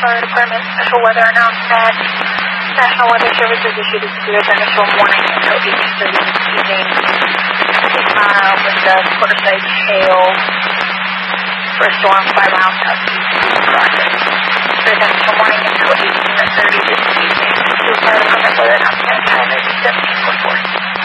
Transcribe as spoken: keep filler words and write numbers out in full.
Fire Department special weather announcement. National Weather Service has issued a severe thunderstorm warning until eight thirty this evening. Six mile with a quarter-size hail for a storm five miles southeast of Crockett. Severe thunderstorm warning until eighteen thirty this evening. Fire Department weather announcement. Time is seventeen forty-four.